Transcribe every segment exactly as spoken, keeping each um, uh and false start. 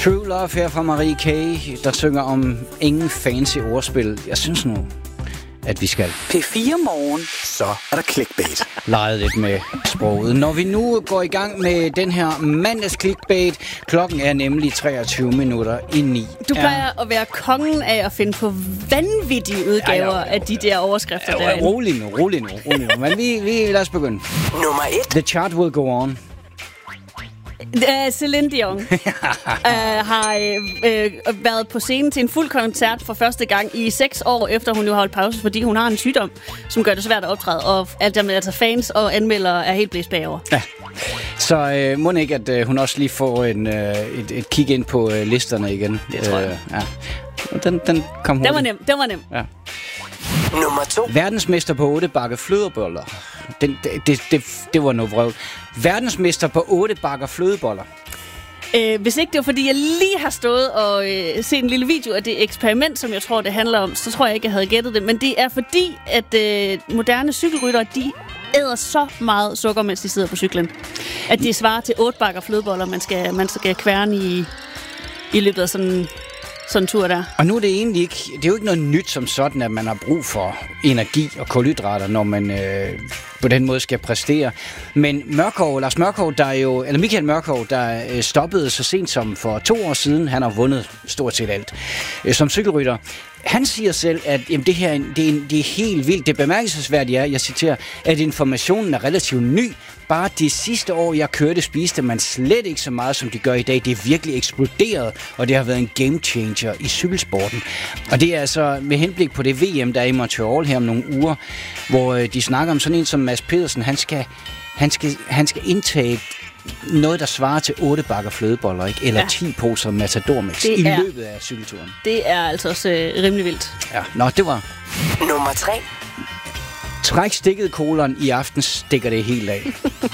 True Love her fra Marie K., der synger om ingen fancy ordspil. Jeg synes nu, at vi skal P fire Morgen, så er der clickbait. lege lidt med sproget. Når vi nu går i gang med den her mandags clickbait, klokken er nemlig treogtyve minutter i ni. Du plejer at være kongen af at finde på vanvittige udgaver ja, ja. af de der overskrifter Ja, derinde. rolig nu, rolig nu, rolig nu. Men vi, vi lad os begynde. Nummer et. The chart will go on. Uh, Celine Dion uh, har uh, været på scenen til en fuld koncert for første gang i seks år, efter hun jo har holdt pause, fordi hun har en sygdom, som gør det svært at optræde. Og alt der med, altså fans og anmeldere er helt blæst bagover. Ja. Så øh, må ikke, at øh, hun også lige får en, øh, et, et kig ind på øh, listerne igen. Det tror jeg. Øh, ja. Den, den kom hurtigt. Den var nem, den var nem. Ja. Nummer to. Verdensmester på otte bakker flødeboller. Den, det, det, det, det var noget vrøvl. Verdensmester på otte bakker flødeboller. Øh, hvis ikke det var, fordi jeg lige har stået og øh, set en lille video af det eksperiment, som jeg tror, det handler om, så tror jeg ikke, jeg havde gættet det. Men det er fordi, at øh, moderne cykelryttere, de æder så meget sukker, mens de sidder på cyklen, at det svarer til otte bakker flødeboller, man skal, man skal kværne i, i løbet af sådan sådan en tur der. Og nu er det egentlig ikke, det er jo ikke noget nyt som sådan, at man har brug for energi og kulhydrater, når man øh, på den måde skal præstere. Men Mørkov, Lars Mørkov, der er jo, eller Michael Mørkov, der øh, stoppede så sent som for to år siden, han har vundet stort set alt, øh, som cykelrytter. Han siger selv, at jamen, det her det er, det er helt vildt. Det bemærkelsesværdige er, jeg citerer, at informationen er relativt ny. Bare det sidste år, jeg kørte, spiste man slet ikke så meget, som de gør i dag. Det er virkelig eksploderet, og det har været en game changer i cykelsporten. Og det er altså med henblik på det V M, der er i Montreal her om nogle uger, hvor de snakker om sådan en som Mads Pedersen. Han skal, han skal, han skal indtage noget, der svarer til otte bakker flødeboller, ikke? Eller ja. ti poser Matador-mix i er, løbet af cykelturen. Det er altså også øh, rimelig vildt. Ja, nå, det var... Nummer tre. Træk stikket kolon, i aften stikker det helt af.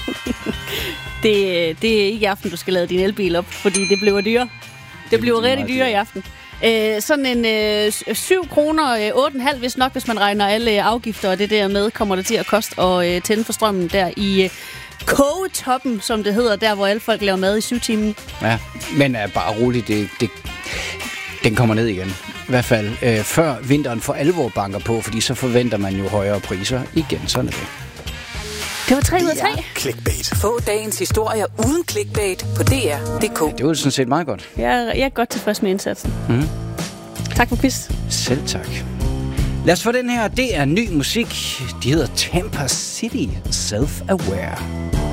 det, det er ikke i aften, du skal lade din elbil op, fordi det bliver dyre. Det, det bliver rigtig dyre i aften. Øh, sådan en øh, syv kroner, øh, otte komma fem hvis nok, hvis man regner alle afgifter og det der med, kommer det til at koste at øh, tænde for strømmen der i øh, kogetoppen, som det hedder, der hvor alle folk laver mad i syv timer. Ja, men er bare roligt, det, det, den kommer ned igen. I hvert fald øh, før vinteren for alvor banker på, fordi så forventer man jo højere priser igen. Sådan er det. Det var tre ud af tre. Clickbait. Få dagens historier uden clickbait på D R punktum d k. Det var sådan set meget godt. Jeg, jeg er godt tilfreds med indsatsen. Mm. Tak for quiz. Selv tak. Lad os få den her. Det er ny musik. De hedder Tampa City Self-Aware.